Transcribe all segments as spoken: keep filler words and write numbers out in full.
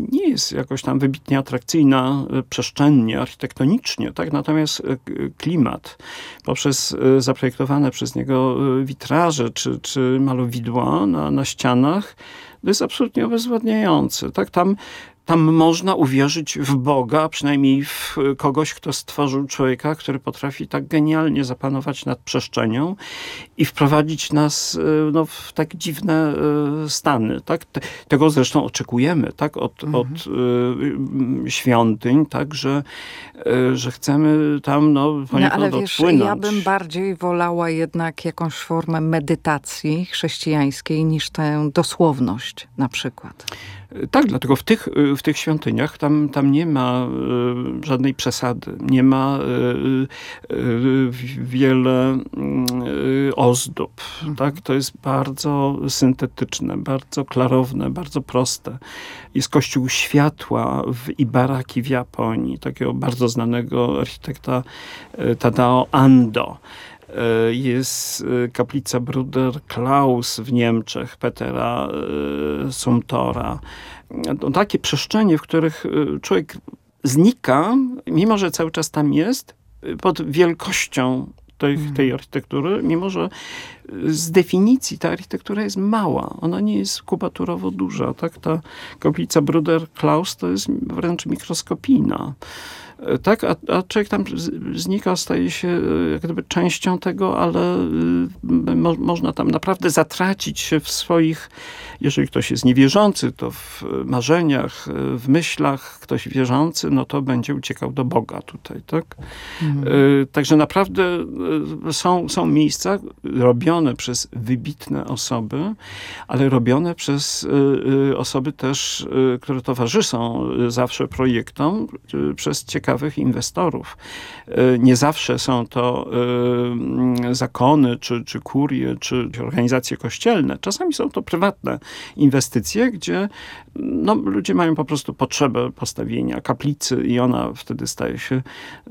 nie jest jakoś tam wybitnie atrakcyjna przestrzennie, architektonicznie, tak? Natomiast klimat poprzez zaprojektowane przez niego witraże czy, czy malowidła na, na ścianach to jest absolutnie obezwładniający. Tak? Tam Tam można uwierzyć w Boga, a przynajmniej w kogoś, kto stworzył człowieka, który potrafi tak genialnie zapanować nad przestrzenią i wprowadzić nas no, w tak dziwne stany. Tak? Tego zresztą oczekujemy tak? od, mhm. od y, świątyń, tak? że, y, że chcemy tam no, no, ale wiesz, odpłynąć. Ja bym bardziej wolała jednak jakąś formę medytacji chrześcijańskiej niż tę dosłowność na przykład. Tak, dlatego w tych, w tych świątyniach tam, tam nie ma y, żadnej przesady, nie ma y, y, wiele y, ozdób. Mhm. Tak? To jest bardzo syntetyczne, bardzo klarowne, bardzo proste. Jest kościół światła w Ibaraki w Japonii, takiego bardzo znanego architekta Tadao Ando. Jest kaplica Bruder Klaus w Niemczech, Petera Sumtora. To takie przestrzenie, w których człowiek znika, mimo że cały czas tam jest, pod wielkością tej, tej architektury, mimo że z definicji ta architektura jest mała. Ona nie jest kubaturowo duża. Tak? Ta kaplica Bruder Klaus to jest wręcz mikroskopijna. Tak, a, a człowiek tam znika, staje się jak gdyby częścią tego, ale mo, można tam naprawdę zatracić się w swoich, jeżeli ktoś jest niewierzący, to w marzeniach, w myślach, ktoś wierzący, no to będzie uciekał do Boga tutaj, tak? Mhm. Także naprawdę są, są miejsca robione przez wybitne osoby, ale robione przez osoby też, które towarzyszą zawsze projektom, przez ciekawych inwestorów. Nie zawsze są to zakony, czy, czy kurie, czy organizacje kościelne. Czasami są to prywatne inwestycje, gdzie no, ludzie mają po prostu potrzebę postawienia kaplicy i ona wtedy staje się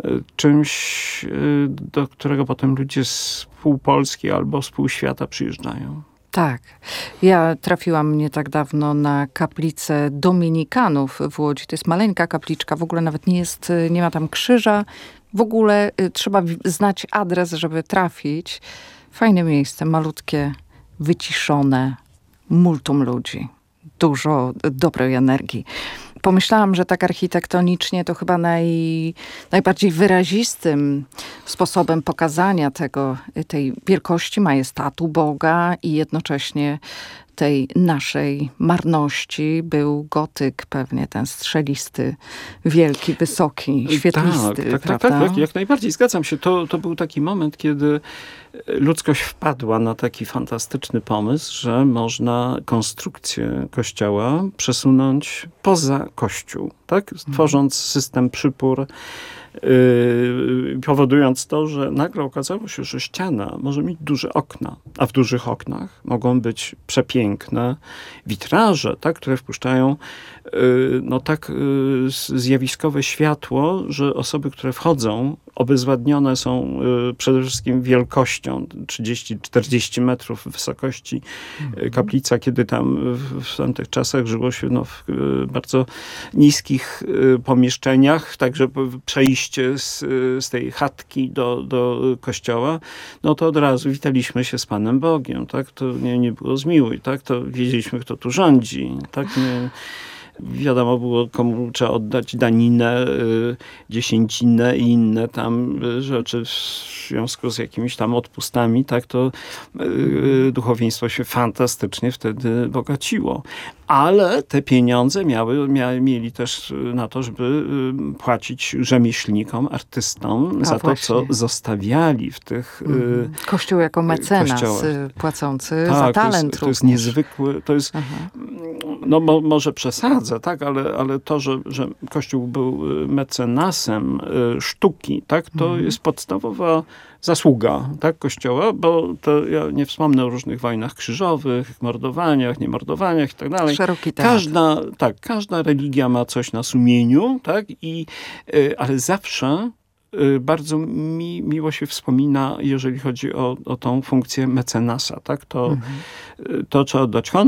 czymś, do którego potem ludzie z pół Polski albo z pół świata przyjeżdżają. Tak. Ja trafiłam nie tak dawno na kaplicę Dominikanów w Łodzi. To jest maleńka kapliczka, w ogóle nawet nie jest, nie ma tam krzyża. W ogóle trzeba znać adres, żeby trafić. Fajne miejsce, malutkie, wyciszone, multum ludzi. Dużo dobrej energii. Pomyślałam, że tak architektonicznie to chyba naj, najbardziej wyrazistym sposobem pokazania tego, tej wielkości, majestatu Boga i jednocześnie tej naszej marności był gotyk, pewnie ten strzelisty, wielki, wysoki, świetlisty. Tak, tak, tak, tak, jak najbardziej. Zgadzam się. To, to był taki moment, kiedy ludzkość wpadła na taki fantastyczny pomysł, że można konstrukcję kościoła przesunąć poza kościół, tak? Tworząc system przypór, Yy, powodując to, że nagle okazało się, że ściana może mieć duże okna, a w dużych oknach mogą być przepiękne witraże, tak, które wpuszczają yy, no tak yy, zjawiskowe światło, że osoby, które wchodzą, obezwładnione są yy, przede wszystkim wielkością, trzydzieści czterdzieści metrów wysokości yy, kaplica, kiedy tam w, w tamtych czasach żyło się no, w yy, bardzo niskich yy, pomieszczeniach, także przejście Z, z tej chatki do, do kościoła, no to od razu witaliśmy się z Panem Bogiem, tak? To nie, nie było zmiłuj, tak? To wiedzieliśmy, kto tu rządzi, tak? Nie, wiadomo było, komu trzeba oddać daninę, y, dziesięcinę i inne tam rzeczy w związku z jakimiś tam odpustami, tak? To y, duchowieństwo się fantastycznie wtedy bogaciło. Ale te pieniądze miały, miały, mieli też na to, żeby płacić rzemieślnikom, artystom a za właśnie. To, co zostawiali w tych mm. Kościół jako mecenas kościołach. Płacący tak, za talent. To jest, to jest niezwykły, to jest, Aha. no mo, może przesadzę, tak, ale, ale to, że, że Kościół był mecenasem sztuki, tak, to mm. jest podstawowa zasługa, tak, Kościoła, bo to ja nie wspomnę o różnych wojnach krzyżowych, mordowaniach, niemordowaniach i tak dalej. Szeroki temat. Każda, tak, każda religia ma coś na sumieniu, tak, i, ale zawsze bardzo mi, miło się wspomina, jeżeli chodzi o, o tą funkcję mecenasa, tak, to, mhm. to trzeba oddać honor.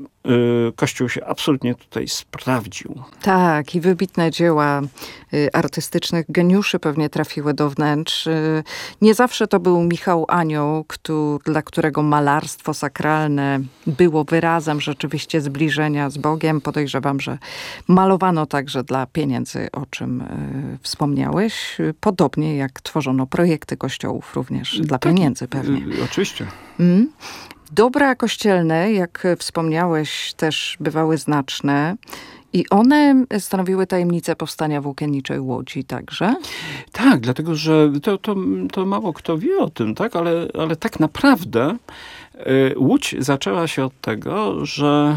Kościół się absolutnie tutaj sprawdził. Tak, i wybitne dzieła artystycznych geniuszy pewnie trafiły do wnętrz. Nie zawsze to był Michał Anioł, który, dla którego malarstwo sakralne było wyrazem rzeczywiście zbliżenia z Bogiem. Podejrzewam, że malowano także dla pieniędzy, o czym wspomniałeś. Podobnie jak tworzono projekty kościołów również dla tak, pieniędzy pewnie. Oczywiście. Mm. Dobra kościelne, jak wspomniałeś, też bywały znaczne i one stanowiły tajemnicę powstania włókienniczej Łodzi także? Tak, dlatego że to, to, to mało kto wie o tym, tak? ale, ale tak naprawdę y, Łódź zaczęła się od tego, że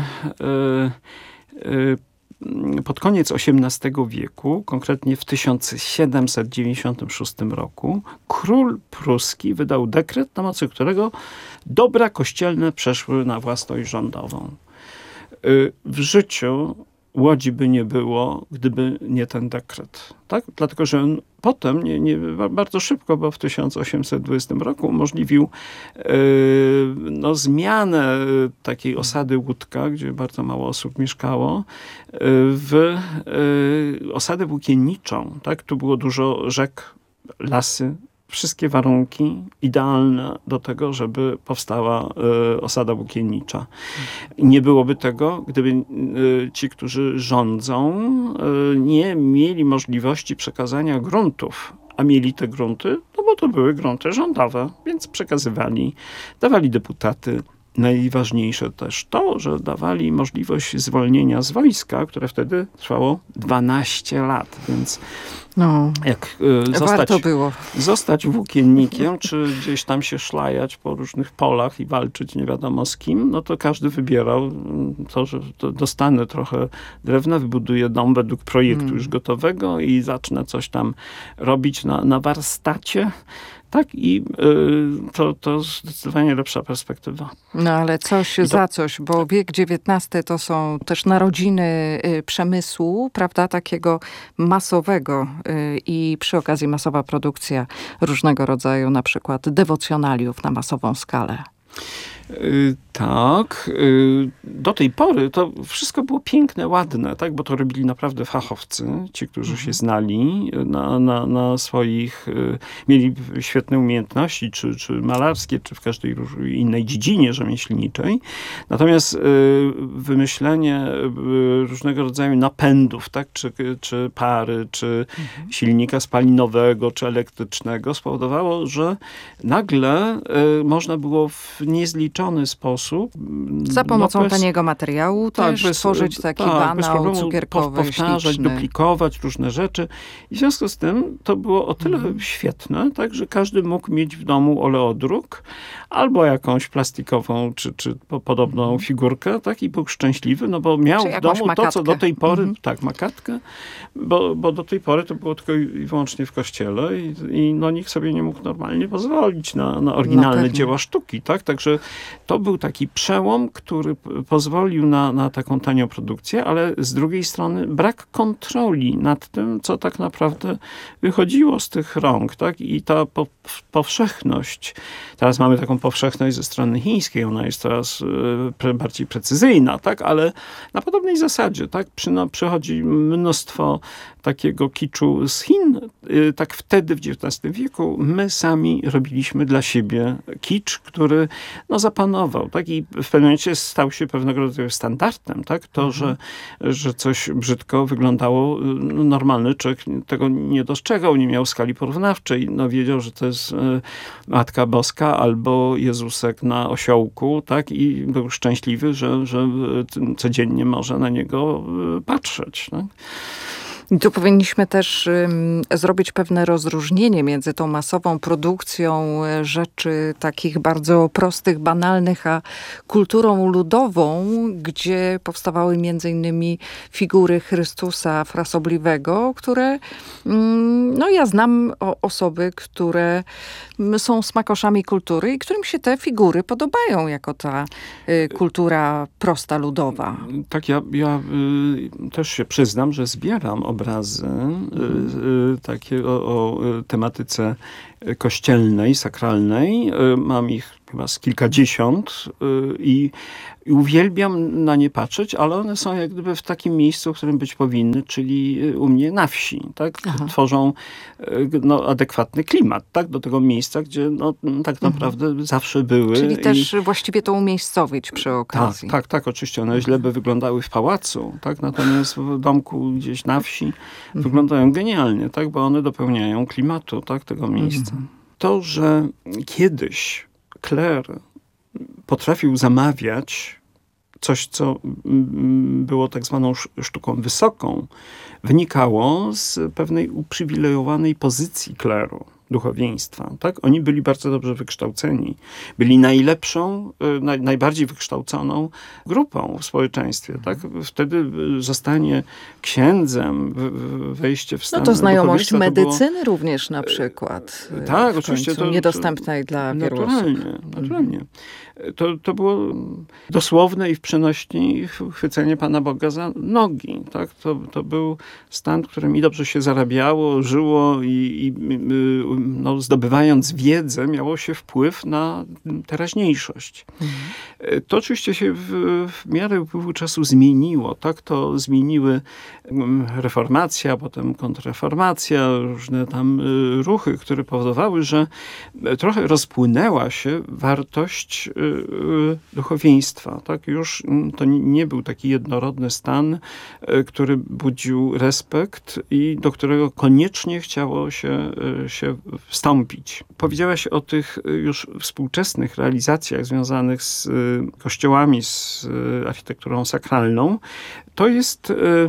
y, y, pod koniec osiemnastego wieku, konkretnie w tysiąc siedemset dziewięćdziesiątym szóstym roku, król pruski wydał dekret, na mocy którego dobra kościelne przeszły na własność rządową. W życiu Łodzi by nie było, gdyby nie ten dekret. Tak? Dlatego, że on potem, nie, nie, bardzo szybko, bo w tysiąc osiemset dwudziestym roku umożliwił yy, no, zmianę takiej osady Łódka, gdzie bardzo mało osób mieszkało, yy, w yy, osadę włókienniczą. Tak? Tu było dużo rzek, lasy, wszystkie warunki idealne do tego, żeby powstała y, osada włókiennicza. Nie byłoby tego, gdyby y, ci, którzy rządzą, y, nie mieli możliwości przekazania gruntów, a mieli te grunty, no bo to były grunty rządowe, więc przekazywali, dawali deputaty. Najważniejsze też to, że dawali możliwość zwolnienia z wojska, które wtedy trwało dwanaście lat, więc no, jak y, zostać, warto było. zostać włókiennikiem, czy gdzieś tam się szlajać po różnych polach i walczyć nie wiadomo z kim, no to każdy wybierał to, że to dostanę trochę drewna, wybuduję dom według projektu hmm. już gotowego i zacznę coś tam robić na, na warsztacie. Tak, i y, to, to zdecydowanie lepsza perspektywa. No ale coś to, za coś, bo wiek dziewiętnasty to są też narodziny y, przemysłu, prawda, takiego masowego y, i przy okazji masowa produkcja różnego rodzaju, na przykład dewocjonaliów na masową skalę. Yy, tak. Yy, do tej pory to wszystko było piękne, ładne, tak? Bo to robili naprawdę fachowcy, ci, którzy mhm. się znali na, na, na swoich, yy, mieli świetne umiejętności, czy, czy malarskie, czy w każdej innej dziedzinie rzemieślniczej. Natomiast yy, wymyślenie yy, różnego rodzaju napędów, tak? Czy, czy pary, czy mhm. silnika spalinowego, czy elektrycznego spowodowało, że nagle yy, można było w niezliczonym sposób. Za pomocą no bez, taniego materiału tak, też bez, stworzyć taki tak, banał cukierkowy, powtarzać, śliczny. duplikować różne rzeczy. I w związku z tym to było o tyle mm. świetne, tak, że każdy mógł mieć w domu oleodruk albo jakąś plastikową, czy, czy podobną mm. figurkę, tak, i był szczęśliwy, no bo miał w domu makatkę. To, co do tej pory, mm. tak, makatkę, bo, bo do tej pory to było tylko i wyłącznie w kościele i, i no nikt sobie nie mógł normalnie pozwolić na, na oryginalne no, dzieła sztuki, tak, także to był taki przełom, który pozwolił na, na taką tanią produkcję, ale z drugiej strony brak kontroli nad tym, co tak naprawdę wychodziło z tych rąk, tak? I ta po, powszechność, teraz mamy taką powszechność ze strony chińskiej, ona jest coraz y, bardziej precyzyjna, tak? Ale na podobnej zasadzie, tak? Przy, no, przychodzi mnóstwo takiego kiczu z Chin. Y, tak wtedy w dziewiętnastym wieku my sami robiliśmy dla siebie kicz, który no, zapanował, tak? I w pewnym momencie stał się pewnego rodzaju standardem, tak? To, mhm. że, że coś brzydko wyglądało, no, normalny człowiek tego nie dostrzegał, nie miał skali porównawczej, no wiedział, że to jest y, Matka Boska albo Jezusek na osiołku, tak? I był szczęśliwy, że, że y, codziennie może na niego y, patrzeć, tak? I tu powinniśmy też um, zrobić pewne rozróżnienie między tą masową produkcją rzeczy takich bardzo prostych, banalnych, a kulturą ludową, gdzie powstawały między innymi figury Chrystusa frasobliwego, które, um, no ja znam o, osoby, które są smakoszami kultury i którym się te figury podobają jako ta y, kultura prosta, ludowa. Tak, ja, ja y, też się przyznam, że zbieram obrazy y, y, takie o, o tematyce kościelnej, sakralnej. Y, mam ich chyba z kilkadziesiąt i, i uwielbiam na nie patrzeć, ale one są jak gdyby w takim miejscu, w którym być powinny, czyli u mnie na wsi. Tak? Tworzą no, adekwatny klimat, tak? Do tego miejsca, gdzie no, tak naprawdę mhm. zawsze były. Czyli i... też właściwie to umiejscowić przy okazji. Tak, tak, tak, oczywiście. One źle by wyglądały w pałacu, tak? Natomiast w domku gdzieś na wsi mhm. wyglądają genialnie, tak? Bo one dopełniają klimatu, tak? Tego miejsca. Mhm. To, że kiedyś kler potrafił zamawiać coś, co było tak zwaną sztuką wysoką, wynikało z pewnej uprzywilejowanej pozycji kleru, duchowieństwa. Tak? Oni byli bardzo dobrze wykształceni. Byli najlepszą, naj, najbardziej wykształconą grupą w społeczeństwie. Tak? Wtedy zostanie księdzem, wejście w stan No to znajomość medycyny było... również na przykład. Tak, oczywiście. To, niedostępnej to, dla wielu naturalnie, osób. Naturalnie. To, to było dosłowne i w przenośni chwycenie Pana Boga za nogi. Tak? To, to był stan, w którym i dobrze się zarabiało, żyło i, i no, zdobywając wiedzę, miało się wpływ na teraźniejszość. Mhm. To oczywiście się w, w miarę upływu czasu zmieniło. Tak? To zmieniły reformacja, potem kontrreformacja, różne tam ruchy, które powodowały, że trochę rozpłynęła się wartość duchowieństwa. Tak? Już to nie był taki jednorodny stan, który budził respekt i do którego koniecznie chciało się, się wstąpić. Powiedziałaś o tych już współczesnych realizacjach związanych z kościołami, z architekturą sakralną. To jest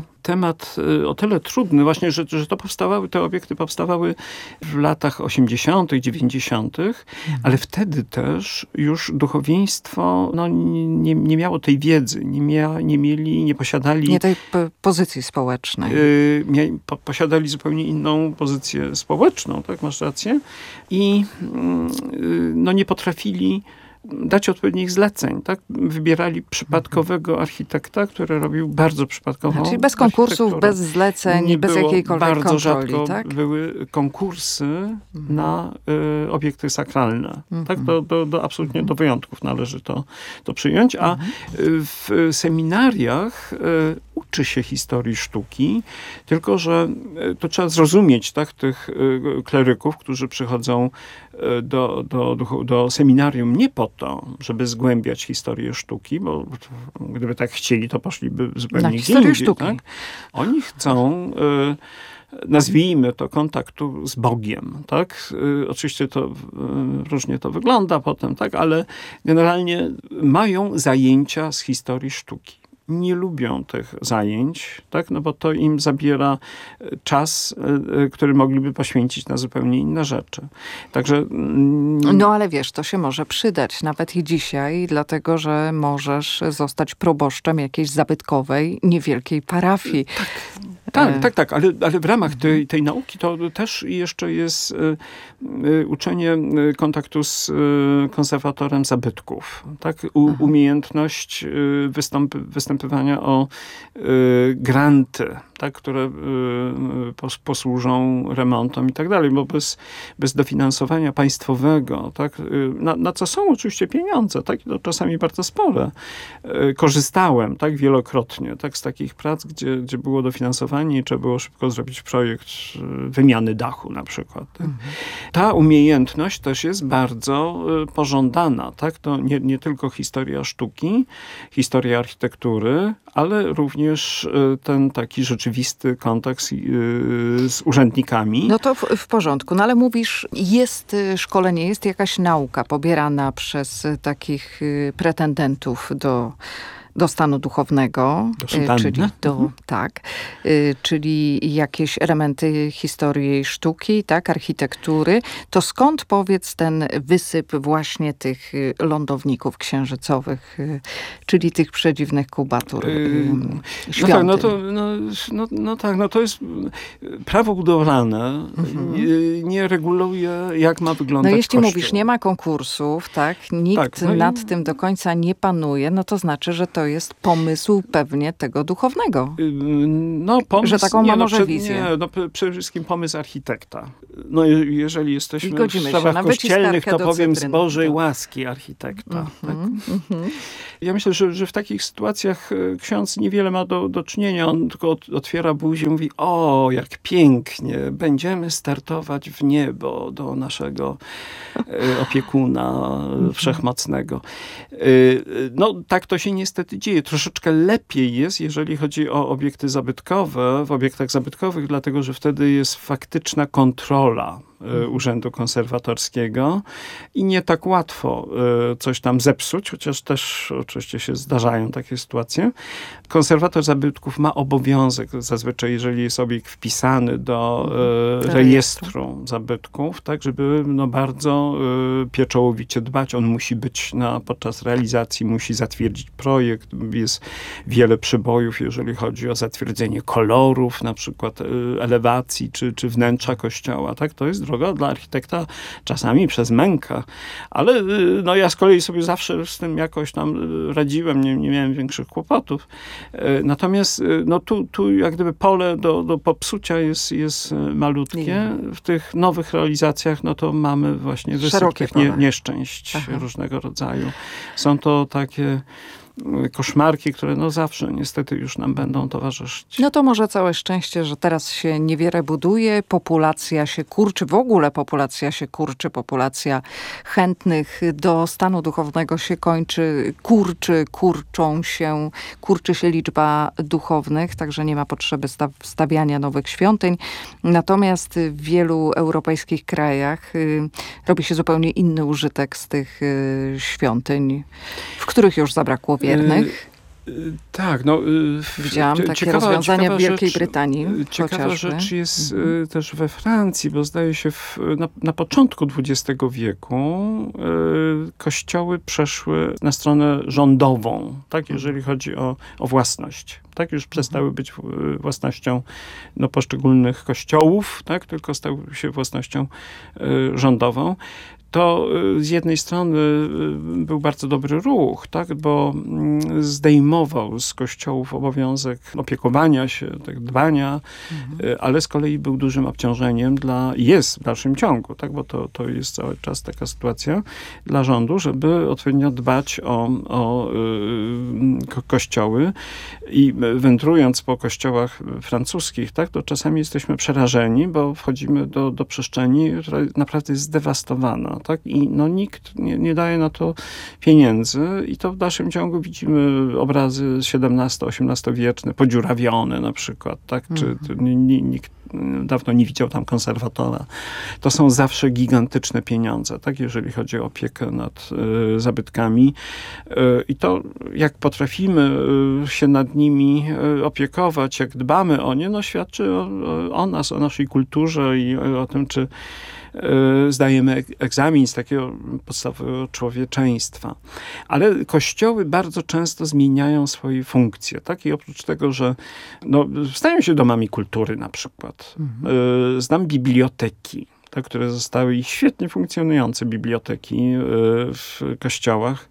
temat o tyle trudny właśnie, że, że to powstawały, te obiekty powstawały w latach osiemdziesiątych, dziewięćdziesiątych, mhm. ale wtedy też już duchowieństwo no, nie, nie miało tej wiedzy, nie, mia, nie mieli, nie posiadali... Nie tej p- pozycji społecznej. Y, mia, po, posiadali zupełnie inną pozycję społeczną, tak, masz rację. I y, no, nie potrafili dać odpowiednich zleceń, tak? Wybierali przypadkowego architekta, który robił bardzo przypadkową Czyli bez konkursów, bez zleceń, nie bez jakiejkolwiek bardzo kontroli, rzadko tak? były konkursy mhm. na y, obiekty sakralne. Mhm. Tak? Do, do, do, absolutnie do wyjątków należy to, to przyjąć. A mhm. w seminariach y, uczy się historii sztuki, tylko że y, to trzeba zrozumieć, tak? Tych y, kleryków, którzy przychodzą y, do, do, do, do seminarium nie po to, żeby zgłębiać historię sztuki, bo gdyby tak chcieli, to poszliby zupełnie gdzie indziej. Sztuki. Tak? Oni chcą, y, nazwijmy to, kontaktu z Bogiem. Tak? Y, oczywiście to y, różnie to wygląda potem, tak? Ale generalnie mają zajęcia z historii sztuki. Nie lubią tych zajęć, tak? No bo to im zabiera czas, który mogliby poświęcić na zupełnie inne rzeczy. Także... Mm... No ale wiesz, to się może przydać nawet i dzisiaj, dlatego że możesz zostać proboszczem jakiejś zabytkowej, niewielkiej parafii. Tak. Tak, tak, tak, ale, ale w ramach tej, tej nauki to też jeszcze jest y, y, uczenie kontaktu z y, konserwatorem zabytków. Tak? U, umiejętność y, wystąp, występowania o y, granty, tak? Które y, pos, posłużą remontom i tak dalej, bo bez, bez dofinansowania państwowego, tak? Y, na, na co są oczywiście pieniądze, tak? To czasami bardzo spore. Y, korzystałem tak wielokrotnie tak? Z takich prac, gdzie, gdzie było dofinansowanie i trzeba było szybko zrobić projekt wymiany dachu na przykład. Tak? Mhm. Ta umiejętność też jest bardzo y, pożądana. Tak? To nie, nie tylko historia sztuki, historia architektury, ale również y, ten taki rzeczywisty kontakt z, y, z urzędnikami. No to w, w porządku. No ale mówisz, jest szkolenie, jest jakaś nauka pobierana przez takich y, pretendentów do do stanu duchownego, do czyli do, mhm. tak, y, czyli jakieś elementy historii sztuki, tak, architektury. To skąd, powiedz, ten wysyp właśnie tych lądowników księżycowych, y, czyli tych przedziwnych kubatur y, świątyń? No tak, no, to, no, no, no tak, no to jest prawo budowlane, mhm. nie, nie reguluje, jak ma wyglądać No jeśli kościół. Mówisz, nie ma konkursów, tak, nikt tak, no nad i... tym do końca nie panuje, no to znaczy, że to to jest pomysł pewnie tego duchownego. No, pomysł, że taką nie, ma no, może przed, wizję. Nie, no, przede wszystkim pomysł architekta. No, jeżeli jesteśmy w sprawach się, kościelnych, to powiem cytryn. z Bożej to... łaski architekta. Mm-hmm, tak? mm-hmm. Ja myślę, że, że w takich sytuacjach ksiądz niewiele ma do, do czynienia. On tylko otwiera buzię i mówi: o, jak pięknie, będziemy startować w niebo do naszego opiekuna wszechmocnego. No, tak to się niestety dzieje. Troszeczkę lepiej jest, jeżeli chodzi o obiekty zabytkowe, w obiektach zabytkowych, dlatego, że wtedy jest faktyczna kontrola Urzędu Konserwatorskiego i nie tak łatwo coś tam zepsuć, chociaż też oczywiście się zdarzają takie sytuacje. Konserwator zabytków ma obowiązek, zazwyczaj jeżeli jest obiekt wpisany do e, rejestru zabytków, tak, żeby no, bardzo e, pieczołowicie dbać. On musi być na, podczas realizacji, musi zatwierdzić projekt. Jest wiele przybojów, jeżeli chodzi o zatwierdzenie kolorów, na przykład e, elewacji czy, czy wnętrza kościoła. Tak? To jest droga dla architekta czasami przez mękę. Ale no, ja z kolei sobie zawsze z tym jakoś tam radziłem, nie, nie miałem większych kłopotów. Natomiast no, tu, tu jak gdyby pole do, do popsucia jest, jest malutkie. W tych nowych realizacjach no to mamy właśnie wysyp tych nie, nieszczęść Aha. różnego rodzaju. Są to takie koszmarki, które no zawsze niestety już nam będą towarzyszyć. No to może całe szczęście, że teraz się niewiele buduje, populacja się kurczy, w ogóle populacja się kurczy, populacja chętnych do stanu duchownego się kończy, kurczy, kurczą się, kurczy się liczba duchownych, także nie ma potrzeby stawiania nowych świątyń. Natomiast w wielu europejskich krajach y, robi się zupełnie inny użytek z tych y, świątyń, w których już zabrakło wiernych. Yy, yy, tak, no... Yy, Widziałam takie ciekawa, rozwiązania ciekawa w Wielkiej rzecz, Brytanii. Ciekawa chociażby. rzecz jest mhm. yy, też we Francji, bo zdaje się w, na, na początku dwudziestego wieku yy, kościoły przeszły na stronę rządową, tak, jeżeli chodzi o, o własność. Tak, już przestały być własnością no, poszczególnych kościołów, tak, tylko stały się własnością y, rządową. To z jednej strony był bardzo dobry ruch, tak, bo zdejmował z kościołów obowiązek opiekowania się, tak, dbania, mhm. ale z kolei był dużym obciążeniem dla, jest w dalszym ciągu, tak, bo to, to jest cały czas taka sytuacja dla rządu, żeby odpowiednio dbać o, o y, kościoły i wędrując po kościołach francuskich, tak, to czasami jesteśmy przerażeni, bo wchodzimy do, do przestrzeni, która naprawdę jest zdewastowana. Tak? I no, nikt nie, nie daje na to pieniędzy i to w dalszym ciągu widzimy obrazy siedemnasto-osiemnastowieczne, podziurawione na przykład, tak? Czy mhm. nikt dawno nie widział tam konserwatora. To są zawsze gigantyczne pieniądze, tak? Jeżeli chodzi o opiekę nad y, zabytkami. Y, I to, jak potrafimy y, się nad nimi y, opiekować, jak dbamy o nie, no świadczy o, o nas, o naszej kulturze i o, o tym, czy zdajemy egzamin z takiego podstawowego człowieczeństwa. Ale kościoły bardzo często zmieniają swoje funkcje. Tak? I oprócz tego, że no, stają się domami kultury na przykład. Mhm. Znam biblioteki, te, które zostały świetnie funkcjonujące biblioteki w kościołach.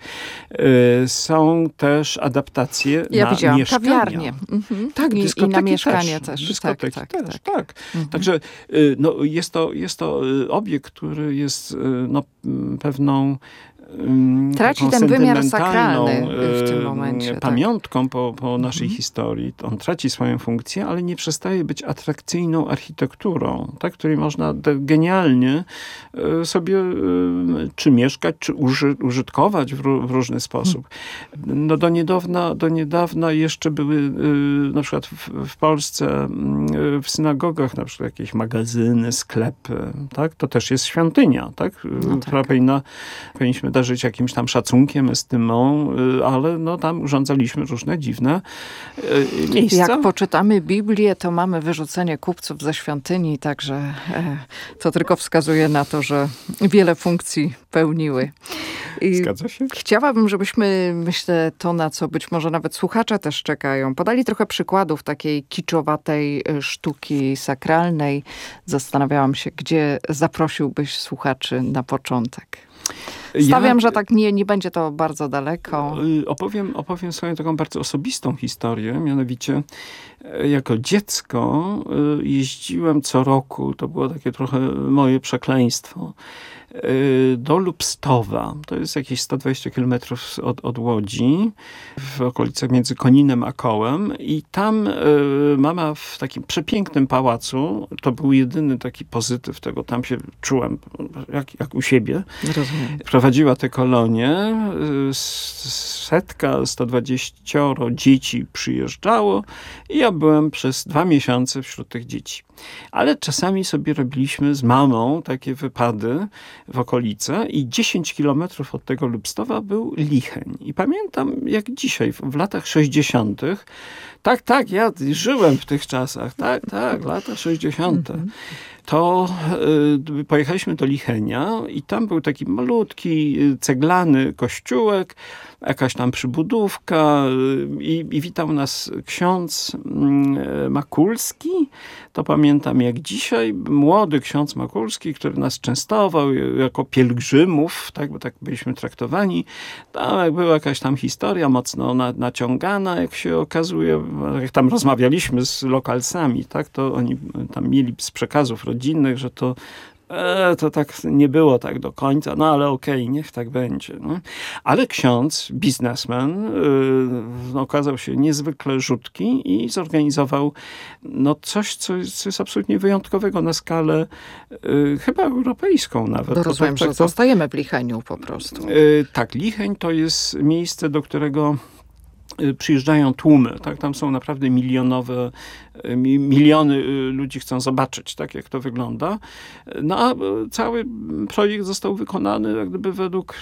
Są też adaptacje ja na widziałam mieszkania. Kawiarnie. Mhm. Tak, I, i na mieszkanie też. też. Dyskoteki tak, tak, też, tak. tak. Mhm. Także no, jest, to, jest to obiekt, który jest no, pewną traci ten wymiar sakralny w tym momencie. Pamiątką tak. po, po naszej mhm. historii. On traci swoją funkcję, ale nie przestaje być atrakcyjną architekturą, tak, której można genialnie sobie czy mieszkać, czy uży, użytkować w, w różny sposób. No do niedawna, do niedawna jeszcze były na przykład w, w Polsce w synagogach na przykład jakieś magazyny, sklepy, tak? To też jest świątynia, tak? No która tak. powinna, powinniśmy darzyć jakimś tam szacunkiem, estymą, ale no tam urządzaliśmy różne dziwne miejsca. Jak poczytamy Biblię, to mamy wyrzucenie kupców ze świątyni, także to tylko wskazuje na to, że wiele funkcji pełniły. I Zgadza się? Chciałabym, żebyśmy, myślę, to na co być może nawet słuchacze też czekają, podali trochę przykładów takiej kiczowatej sztuki sakralnej. Zastanawiałam się, gdzie zaprosiłbyś słuchaczy na początek. Stawiam, ja, że tak nie, nie będzie to bardzo daleko. Opowiem, opowiem swoją taką bardzo osobistą historię, mianowicie jako dziecko jeździłem co roku, to było takie trochę moje przekleństwo, do Lubstowa. To jest jakieś sto dwadzieścia kilometrów od, od Łodzi, w okolicach między Koninem a Kołem. I tam y, mama w takim przepięknym pałacu, to był jedyny taki pozytyw tego, tam się czułem jak, jak u siebie. Rozumiem. Prowadziła te kolonie, y, setka, sto dwadzieścia dzieci przyjeżdżało i ja byłem przez dwa miesiące wśród tych dzieci. Ale czasami sobie robiliśmy z mamą takie wypady w okolice i dziesięć kilometrów od tego Lubstowa był Licheń. I pamiętam jak dzisiaj, w, w latach sześćdziesiątych, tak, tak, ja żyłem w tych czasach, tak, tak, lata sześćdziesiąte. Mm-hmm. To y, pojechaliśmy do Lichenia i tam był taki malutki, ceglany kościółek, jakaś tam przybudówka y, i witał nas ksiądz y, Makulski. To pamiętam jak dzisiaj, młody ksiądz Makulski, który nas częstował jako pielgrzymów, tak, bo tak byliśmy traktowani. Tam była jakaś tam historia mocno na, naciągana, jak się okazuje. Jak tam rozmawialiśmy z lokalsami, tak, to oni tam mieli z przekazów rodzinnych, że to E, to tak nie było tak do końca, no ale okej, okay, niech tak będzie. No. Ale ksiądz, biznesmen, yy, okazał się niezwykle rzutki i zorganizował no coś, co jest, co jest absolutnie wyjątkowego na skalę yy, chyba europejską nawet. To rozumiem, to, tak, że zostajemy w Licheniu po prostu. Yy, tak, Licheń to jest miejsce, do którego przyjeżdżają tłumy, tak? Tam są naprawdę milionowe, miliony ludzi chcą zobaczyć, tak, jak to wygląda. No a cały projekt został wykonany jak gdyby według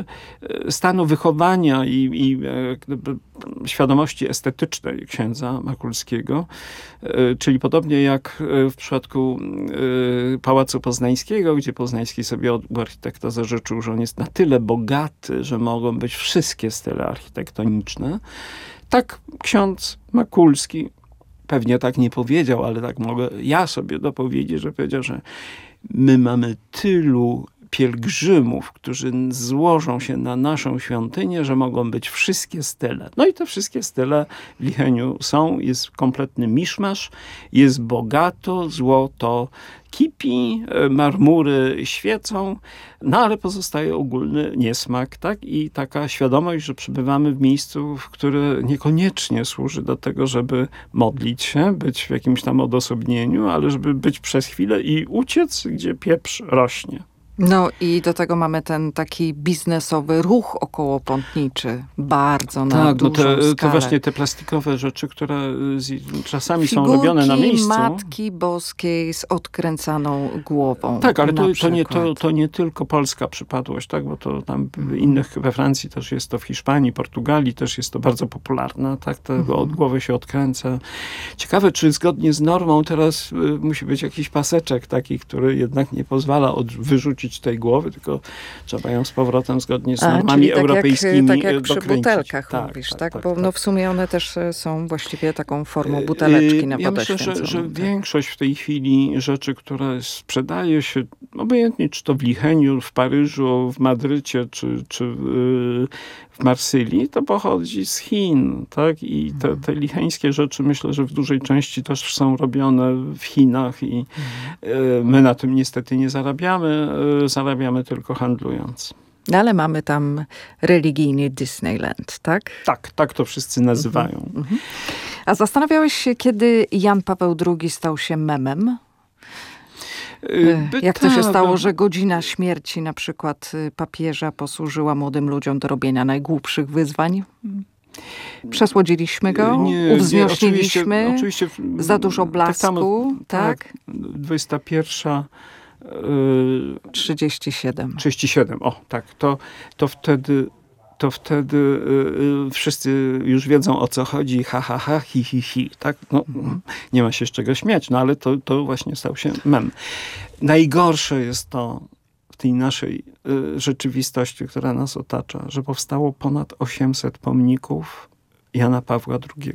stanu wychowania i, i jak gdyby świadomości estetycznej księdza Makulskiego, czyli podobnie jak w przypadku Pałacu Poznańskiego, gdzie Poznański sobie u architekta zażyczył, że on jest na tyle bogaty, że mogą być wszystkie style architektoniczne. Tak ksiądz Makulski pewnie tak nie powiedział, ale tak mogę ja sobie dopowiedzieć, że powiedział, że my mamy tylu pielgrzymów, którzy złożą się na naszą świątynię, że mogą być wszystkie style. No i te wszystkie style w Licheniu są. Jest kompletny miszmasz, jest bogato, złoto kipi, marmury świecą, no ale pozostaje ogólny niesmak, tak? I taka świadomość, że przebywamy w miejscu, w które niekoniecznie służy do tego, żeby modlić się, być w jakimś tam odosobnieniu, ale żeby być przez chwilę i uciec, gdzie pieprz rośnie. No i do tego mamy ten taki biznesowy ruch okołopątniczy, bardzo na tak, dużą no te, skalę. to właśnie te plastikowe rzeczy, które z, czasami Figurki są robione na miejscu. Matki Boskiej z odkręcaną głową. Tak, ale to, to, nie, to, to nie tylko polska przypadłość, tak, bo to tam w innych, we Francji też jest to, w Hiszpanii, Portugalii też jest to bardzo popularne, tak, tego od głowy się odkręca. Ciekawe, czy zgodnie z normą teraz y, musi być jakiś paseczek taki, który jednak nie pozwala od, wyrzucić tej głowy, tylko trzeba ją z powrotem zgodnie z normami A, tak europejskimi jak, tak jak dokręcić. przy butelkach tak, mówisz, tak? tak, tak Bo tak. No w sumie one też są właściwie taką formą buteleczki na ja wodę myślę, święconą. że, że tak. większość w tej chwili rzeczy, które sprzedaje się, obojętnie czy to w Licheniu, w Paryżu, w Madrycie, czy, czy w Marsylii, to pochodzi z Chin, tak? I te, te licheńskie rzeczy myślę, że w dużej części też są robione w Chinach i mhm. my na tym niestety nie zarabiamy, zarabiamy tylko handlując. Ale mamy tam religijny Disneyland, tak? Tak, tak to wszyscy nazywają. Mhm. A zastanawiałeś się, kiedy Jan Paweł drugi stał się memem? By Jak ta, to się stało, by... że godzina śmierci na przykład papieża posłużyła młodym ludziom do robienia najgłupszych wyzwań? Przesłodziliśmy go? Nie, uwzniośniliśmy? Nie, oczywiście, oczywiście, za dużo blasku? Tak. tak? dwudziesta pierwsza trzydzieści siedem. trzydzieści siedem, o tak. To, to wtedy... to wtedy y, wszyscy już wiedzą, o co chodzi, ha, ha, ha, hi, hi, hi, tak? No, nie ma się z czego śmiać, no ale to, to właśnie stał się mem. Najgorsze jest to w tej naszej y, rzeczywistości, która nas otacza, że powstało ponad osiemset pomników Jana Pawła drugiego.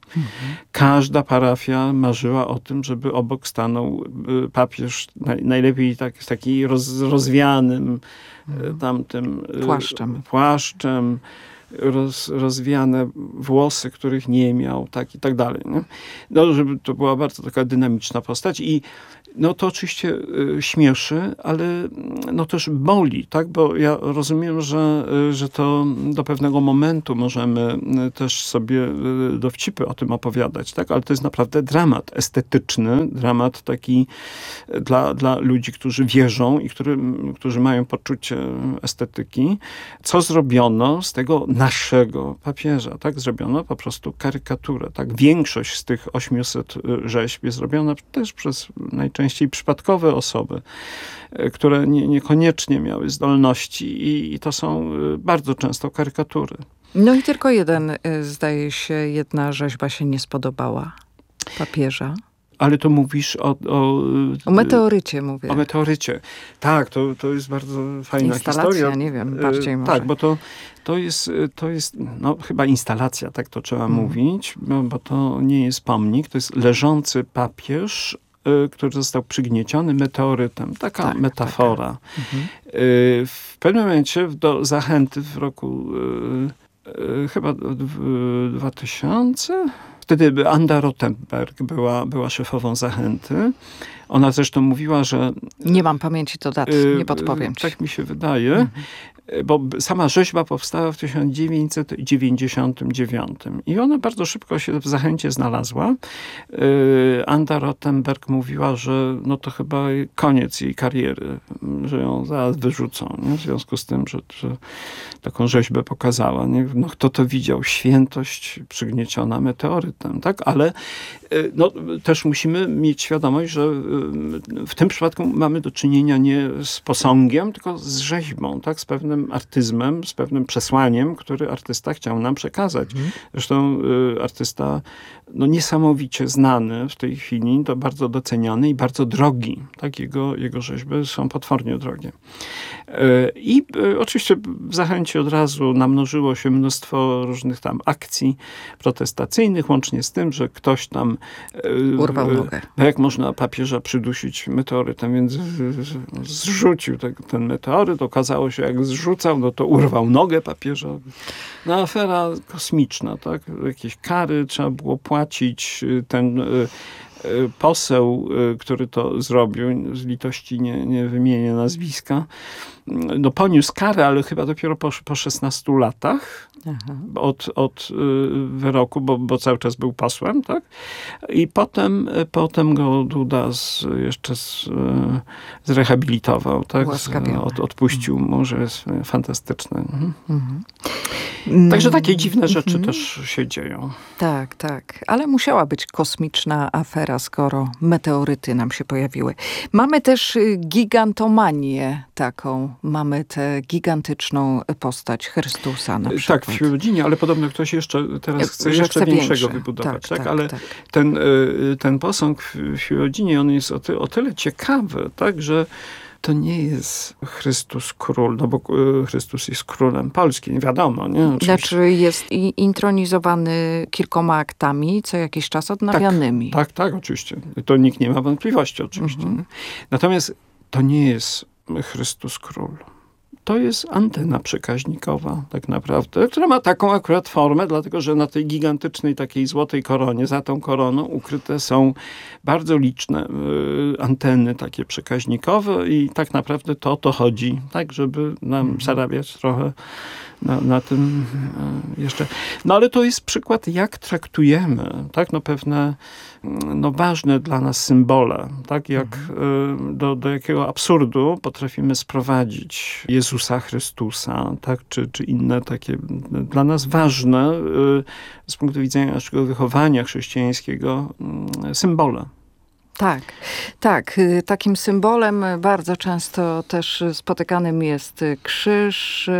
Mhm. Każda parafia marzyła o tym, żeby obok stanął papież, najlepiej tak, z takim roz, rozwianym mhm. tamtym płaszczem. płaszczem. Roz, rozwiane włosy, których nie miał, tak i tak dalej. Nie? No, żeby to była bardzo taka dynamiczna postać i no to oczywiście y, śmieszy, ale no też boli, tak? Bo ja rozumiem, że, y, że to do pewnego momentu możemy y, też sobie y, dowcipy o tym opowiadać, tak? Ale to jest naprawdę dramat estetyczny, dramat taki dla, dla ludzi, którzy wierzą i który, którzy mają poczucie estetyki. Co zrobiono z tego naszego papieża, tak? Zrobiono po prostu karykaturę, tak? Większość z tych ośmiuset rzeźb jest zrobiona też przez najczęściej częściej przypadkowe osoby, które nie, niekoniecznie miały zdolności i, i to są bardzo często karykatury. No i tylko jeden, zdaje się, jedna rzeźba się nie spodobała papieża. Ale to mówisz o... O, o meteorycie mówię. O meteorycie. Tak, to, to jest bardzo fajna instalacja, historia. nie wiem, bardziej może. Tak, bo to, to jest, to jest no, chyba instalacja, tak to trzeba hmm. mówić, bo, bo to nie jest pomnik, to jest leżący papież, który został przygnieciony meteorytem. Taka tak, metafora. Tak. Mhm. W pewnym momencie do zachęty w roku chyba dwa tysiące wtedy Anda Rothenberg była, była szefową Zachęty. Ona zresztą mówiła, że... Nie mam pamięci do dat, nie podpowiem ci. Tak mi się wydaje. Mhm. Bo sama rzeźba powstała w tysiąc dziewięćset dziewięćdziesiątym dziewiątym. I ona bardzo szybko się w Zachęcie znalazła. Anda Rothenberg mówiła, że no to chyba koniec jej kariery, że ją zaraz wyrzucą. Nie? W związku z tym, że, że taką rzeźbę pokazała. Nie? No, kto to widział? Świętość przygnieciona meteorytem. Tak? Ale no, też musimy mieć świadomość, że w tym przypadku mamy do czynienia nie z posągiem, tylko z rzeźbą, tak? Z pewnym artyzmem, z pewnym przesłaniem, który artysta chciał nam przekazać. Mhm. Zresztą y, artysta no, niesamowicie znany w tej chwili, to bardzo doceniany i bardzo drogi. Tak? Jego, jego rzeźby są potwornie drogie. Y, I y, oczywiście w Zachęcie od razu namnożyło się mnóstwo różnych tam akcji protestacyjnych, łącznie z tym, że ktoś tam y, urwał nogę. Y, jak można papieża przydusić meteorytem, więc zrzucił te, ten meteoryt. Okazało się, jak zrzucał, no to urwał nogę papieżowi. No afera kosmiczna, tak? Jakieś kary trzeba było płacić. Ten y, y, poseł, y, który to zrobił, z litości nie, nie wymienię nazwiska, no poniósł karę, ale chyba dopiero po, po szesnastu latach Aha. od, od wyroku, bo, bo cały czas był posłem, tak? I potem, potem go Duda z, jeszcze z, zrehabilitował, tak? Od, odpuścił mhm. mu, że jest fantastyczny. Mhm. Mhm. Także takie dziwne rzeczy mhm. też się dzieją. Tak, tak. Ale musiała być kosmiczna afera, skoro meteoryty nam się pojawiły. Mamy też gigantomanię taką. Mamy tę gigantyczną postać Chrystusa na przykład. Tak, w Świebodzinie, ale podobno ktoś jeszcze teraz chce jeszcze chce większego większe. wybudować. Tak, tak, tak? Ale tak. Ten, ten posąg w Świebodzinie, on jest o, ty, o tyle ciekawy, tak, że to nie jest Chrystus król, no bo Chrystus jest królem Polski, wiadomo, nie? Oczywiście. Znaczy jest intronizowany kilkoma aktami, co jakiś czas odnawianymi. Tak, tak, tak, oczywiście. To nikt nie ma wątpliwości, oczywiście. Mhm. Natomiast to nie jest Chrystus król. To jest antena przekaźnikowa tak naprawdę, która ma taką akurat formę, dlatego że na tej gigantycznej takiej złotej koronie, za tą koroną ukryte są bardzo liczne y, anteny takie przekaźnikowe i tak naprawdę to o to chodzi, tak żeby nam mhm. zarabiać trochę na, na tym y, jeszcze. No ale to jest przykład, jak traktujemy, tak, no pewne no ważne dla nas symbole, tak, jak mhm. y, do, do jakiego absurdu potrafimy sprowadzić Jezusa Chrystusa, tak, czy, czy inne takie dla nas ważne y, z punktu widzenia naszego wychowania chrześcijańskiego y, symbole. Tak, tak. Takim symbolem bardzo często też spotykanym jest krzyż,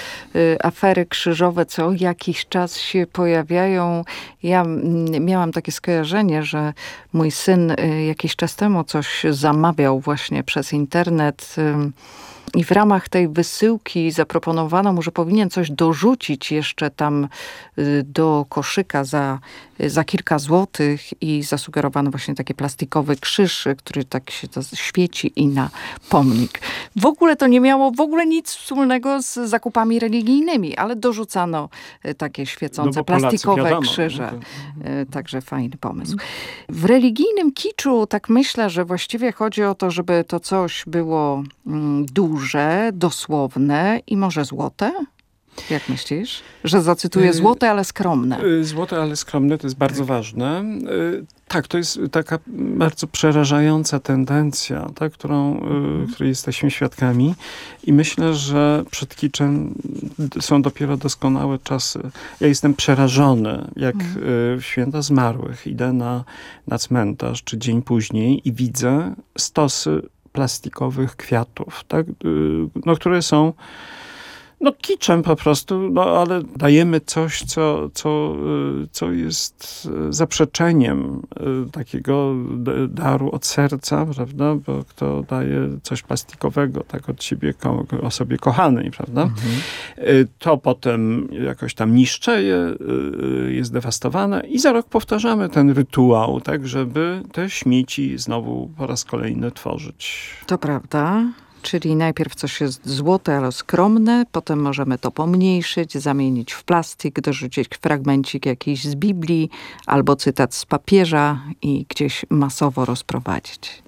afery krzyżowe, co jakiś czas się pojawiają. Ja miałam takie skojarzenie, że mój syn jakiś czas temu coś zamawiał właśnie przez internet. I w ramach tej wysyłki zaproponowano mu, że powinien coś dorzucić jeszcze tam do koszyka za, za kilka złotych i zasugerowano właśnie taki plastikowy krzyż, który tak się świeci i na pomnik. W ogóle to nie miało w ogóle nic wspólnego z zakupami religijnymi, ale dorzucano takie świecące, no plastikowe wiadomo, krzyże. No to... Także fajny pomysł. W religijnym kiczu tak myślę, że właściwie chodzi o to, żeby to coś było mm, duże, dosłowne i może złote? Jak myślisz? Że zacytuję złote, ale skromne. Złote, ale skromne to jest bardzo ważne. Tak, to jest taka bardzo przerażająca tendencja, tak, którą, mhm. której jesteśmy świadkami. I myślę, że przed kiczem są dopiero doskonałe czasy. Ja jestem przerażony, jak mhm. w święta zmarłych idę na, na cmentarz, czy dzień później i widzę stosy plastikowych kwiatów, tak, no, które są no kiczem po prostu, no ale dajemy coś, co, co, co jest zaprzeczeniem takiego daru od serca, prawda? Bo kto daje coś plastikowego, tak od siebie, osobie kochanej, prawda? Mhm. To potem jakoś tam niszczeje, jest dewastowane i za rok powtarzamy ten rytuał, tak, żeby te śmieci znowu po raz kolejny tworzyć. To prawda. Czyli najpierw coś jest złote, ale skromne, potem możemy to pomniejszyć, zamienić w plastik, dorzucić fragmencik jakiś z Biblii albo cytat z papieża i gdzieś masowo rozprowadzić.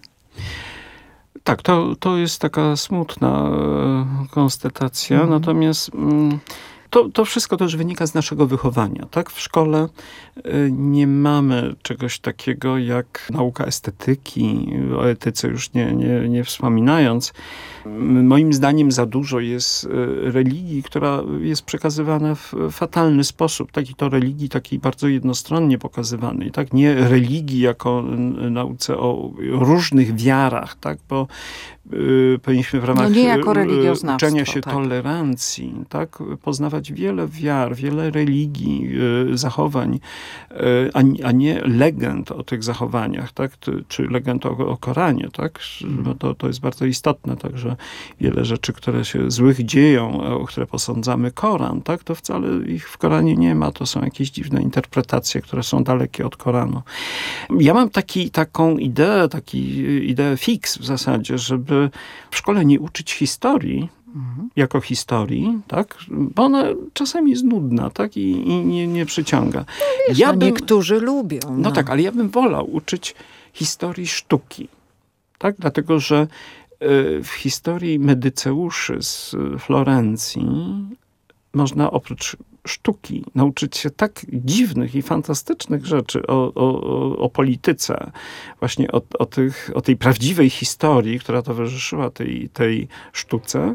Tak, to, to jest taka smutna konstatacja, mhm. natomiast... Mm, To, to wszystko też wynika z naszego wychowania. Tak? W szkole nie mamy czegoś takiego jak nauka estetyki, o etyce już nie, nie, nie wspominając. Moim zdaniem za dużo jest religii, która jest przekazywana w fatalny sposób. Tak? I to religii takiej bardzo jednostronnie pokazywanej. Tak? Nie religii jako nauce o różnych wiarach, tak? Bo y, powinniśmy w ramach no uczenia się tak. tolerancji, tak? Poznawać wiele wiar, wiele religii, y, zachowań, y, a, a nie legend o tych zachowaniach, tak? Ty, czy legend o, o Koranie, tak? Bo to, to jest bardzo istotne, także wiele rzeczy, które się złych dzieją, o które posądzamy Koran, tak? To wcale ich w Koranie nie ma, to są jakieś dziwne interpretacje, które są dalekie od Koranu. Ja mam taki, taką ideę, taki ideę fix w zasadzie, żeby w szkole nie uczyć historii, Mhm. jako historii, tak? Bo ona czasami jest nudna, tak? I, i nie, nie przyciąga. No wiesz, ja bym, niektórzy lubią. No. no tak, ale ja bym wolał uczyć historii sztuki, tak? Dlatego, że y, w historii Medyceuszy z Florencji można oprócz sztuki nauczyć się tak dziwnych i fantastycznych rzeczy o, o, o polityce, właśnie o, o, tych, o tej prawdziwej historii, która towarzyszyła tej, tej sztuce.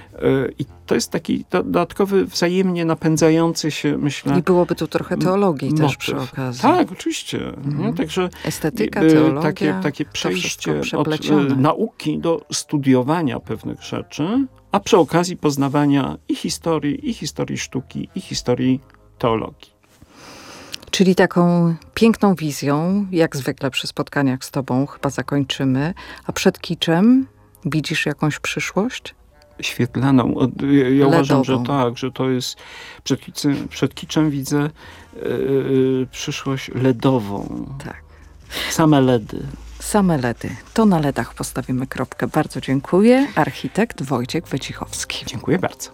I to jest taki dodatkowy, wzajemnie napędzający się, myślę... I byłoby tu trochę teologii motyw. Też przy okazji. Tak, oczywiście. Mhm. Także estetyka, teologia, takie, takie przejście od nauki do studiowania pewnych rzeczy, a przy okazji poznawania i historii, i historii sztuki, i historii teologii. Czyli taką piękną wizją, jak zwykle przy spotkaniach z tobą, chyba zakończymy. A przed kiczem widzisz jakąś przyszłość? Świetlaną. Ja, ja uważam, że tak, że to jest... Przed kiczem, przed kiczem widzę yy, przyszłość ledową. Tak. Same ledy. Same ledy. To na ledach postawimy kropkę. Bardzo dziękuję. Architekt Wojciech Wycichowski. Dziękuję bardzo.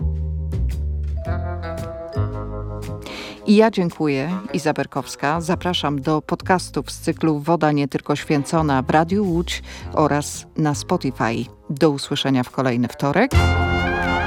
I ja dziękuję, Iza Berkowska. Zapraszam do podcastów z cyklu Woda nie tylko święcona w Radiu Łódź oraz na Spotify. Do usłyszenia w kolejny wtorek.